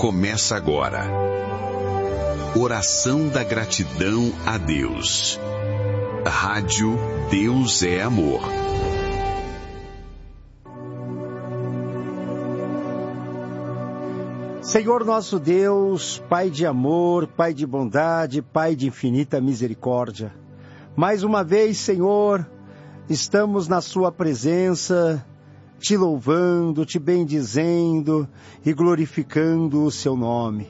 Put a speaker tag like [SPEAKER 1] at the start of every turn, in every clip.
[SPEAKER 1] começa agora. Oração da gratidão a Deus. Rádio Deus é Amor.
[SPEAKER 2] Senhor nosso Deus, Pai de amor, Pai de bondade, Pai de infinita misericórdia. Mais uma vez, Senhor, estamos na Sua presença, te louvando, te bendizendo e glorificando o Seu nome.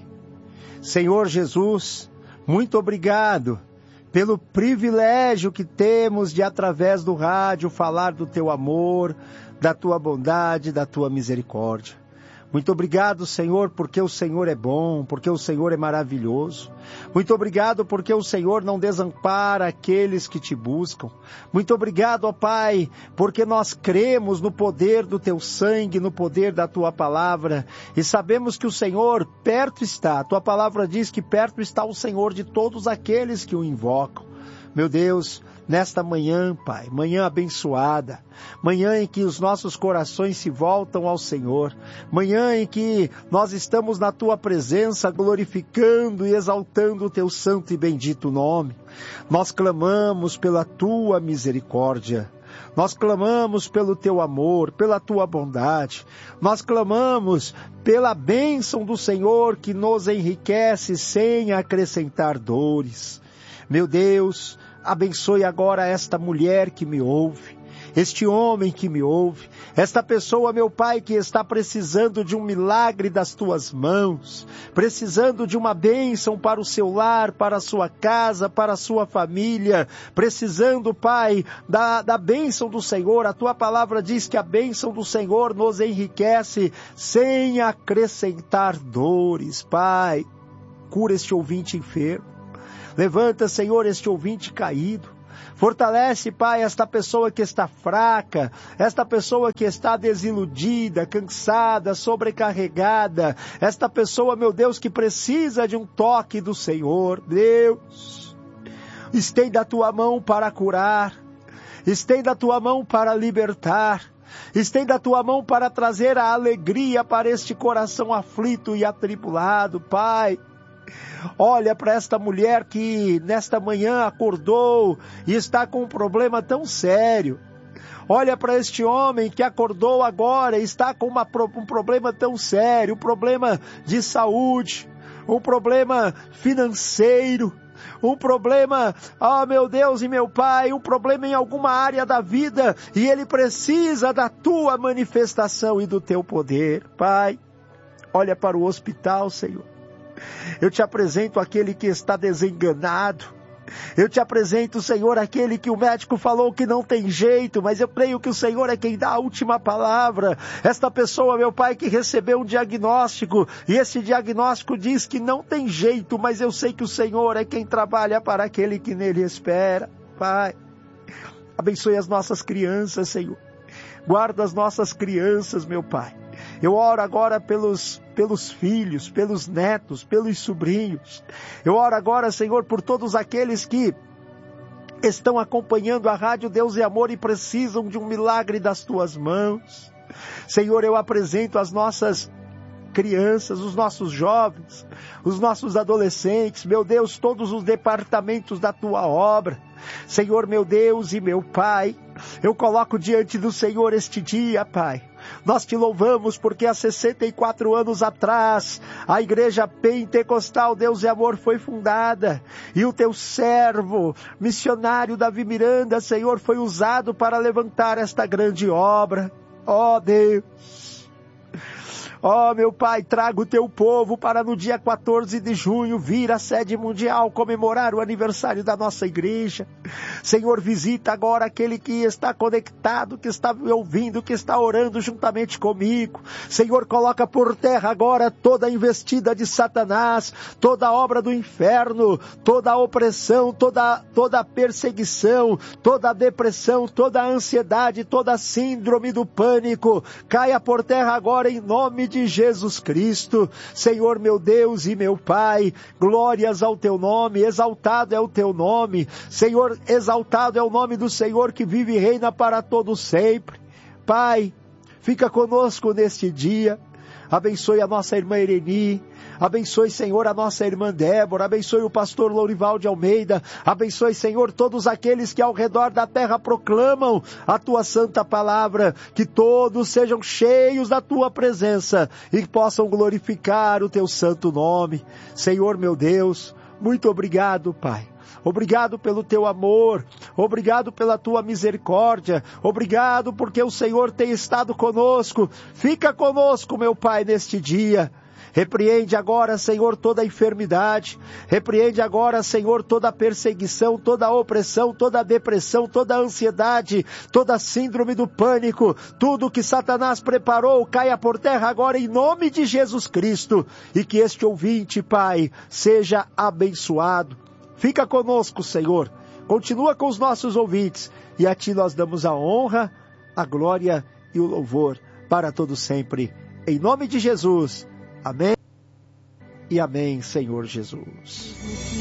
[SPEAKER 2] Senhor Jesus, muito obrigado pelo privilégio que temos de, através do rádio, falar do Teu amor, da Tua bondade, da Tua misericórdia. Muito obrigado, Senhor, porque o Senhor é bom, porque o Senhor é maravilhoso. Muito obrigado porque o Senhor não desampara aqueles que te buscam. Muito obrigado, ó Pai, porque nós cremos no poder do Teu sangue, no poder da Tua palavra, e sabemos que o Senhor perto está. A Tua palavra diz que perto está o Senhor de todos aqueles que o invocam. Meu Deus, nesta manhã, Pai, manhã abençoada, manhã em que os nossos corações se voltam ao Senhor, manhã em que nós estamos na Tua presença glorificando e exaltando o Teu santo e bendito nome. Nós clamamos pela Tua misericórdia. Nós clamamos pelo Teu amor, pela Tua bondade. Nós clamamos pela bênção do Senhor que nos enriquece sem acrescentar dores. Meu Deus, abençoe agora esta mulher que me ouve, este homem que me ouve, esta pessoa, meu Pai, que está precisando de um milagre das Tuas mãos, precisando de uma bênção para o seu lar, para a sua casa, para a sua família, precisando, Pai, da bênção do Senhor. A Tua palavra diz que a bênção do Senhor nos enriquece sem acrescentar dores. Pai, cura este ouvinte enfermo. Levanta, Senhor, este ouvinte caído. Fortalece, Pai, esta pessoa que está fraca, esta pessoa que está desiludida, cansada, sobrecarregada, esta pessoa, meu Deus, que precisa de um toque do Senhor. Deus, estenda a Tua mão para curar, estenda a Tua mão para libertar, estenda a Tua mão para trazer a alegria para este coração aflito e atribulado. Pai, olha para esta mulher que nesta manhã acordou e está com um problema tão sério. Olha para este homem que acordou agora e está com um problema tão sério, um problema de saúde, um problema financeiro, um problema, meu Deus e meu Pai, um problema em alguma área da vida, e ele precisa da Tua manifestação e do Teu poder. Pai, olha para o hospital, Senhor. Eu te apresento aquele que está desenganado. Eu te apresento, Senhor, aquele que o médico falou que não tem jeito, mas eu creio que o Senhor é quem dá a última palavra. Esta pessoa, meu Pai, que recebeu um diagnóstico, e esse diagnóstico diz que não tem jeito, mas eu sei que o Senhor é quem trabalha para aquele que nele espera. Pai, abençoe as nossas crianças, Senhor. Guarda as nossas crianças, meu Pai. Eu oro agora pelos filhos, pelos netos, pelos sobrinhos. Eu oro agora, Senhor, por todos aqueles que estão acompanhando a Rádio Deus é Amor e precisam de um milagre das Tuas mãos. Senhor, eu apresento as nossas crianças, os nossos jovens, os nossos adolescentes, meu Deus, todos os departamentos da Tua obra. Senhor, meu Deus e meu Pai, eu coloco diante do Senhor este dia, Pai. Nós te louvamos porque há 64 anos atrás a Igreja Pentecostal Deus e Amor foi fundada, e o Teu servo, missionário Davi Miranda, Senhor, foi usado para levantar esta grande obra. Ó Deus, ó meu Pai, traga o Teu povo para no dia 14 de junho vir à sede mundial comemorar o aniversário da nossa igreja. Senhor, visita agora aquele que está conectado, que está me ouvindo, que está orando juntamente comigo. Senhor, coloca por terra agora toda a investida de Satanás, toda a obra do inferno, toda a opressão, toda a perseguição, toda a depressão, toda a ansiedade, toda a síndrome do pânico. Caia por terra agora em nome de Jesus Cristo. Senhor, meu Deus e meu Pai, glórias ao Teu nome, exaltado é o Teu nome. Senhor, exaltado é o nome do Senhor que vive e reina para todo sempre. Pai, fica conosco neste dia. abençoe a nossa irmã Ireni, abençoe, Senhor, a nossa irmã Débora, abençoe o pastor Lourival de Almeida, abençoe, Senhor, todos aqueles que ao redor da terra proclamam a tua santa palavra, que todos sejam cheios da tua presença e possam glorificar o teu santo nome. Senhor, meu Deus, muito obrigado, Pai. Obrigado pelo teu amor, obrigado pela tua misericórdia, obrigado porque o Senhor tem estado conosco. Fica conosco, meu Pai, neste dia. Repreende agora, Senhor, toda a enfermidade. Repreende agora, Senhor, toda a perseguição, toda a opressão, toda a depressão, toda a ansiedade, toda a síndrome do pânico. Tudo que Satanás preparou caia por terra agora em nome de Jesus Cristo. E que este ouvinte, Pai, seja abençoado. Fica conosco, Senhor. Continua com os nossos ouvintes. E a Ti nós damos a honra, a glória e o louvor para todo sempre. Em nome de Jesus. Amém e amém, Senhor Jesus.